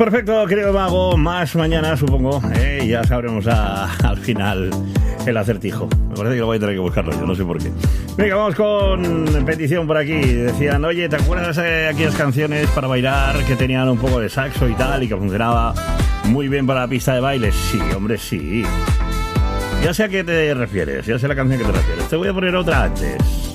Perfecto, querido mago. Más mañana, supongo. Ya sabremos al final el acertijo. Me parece que lo voy a tener que buscarlo yo, no sé por qué. Venga, vamos con petición por aquí. Decían, oye, ¿te acuerdas de aquellas canciones para bailar que tenían un poco de saxo y tal y que funcionaba muy bien para la pista de baile? Sí, hombre, sí. Ya sé a qué te refieres, ya sé la canción que te refieres. Te voy a poner otra antes.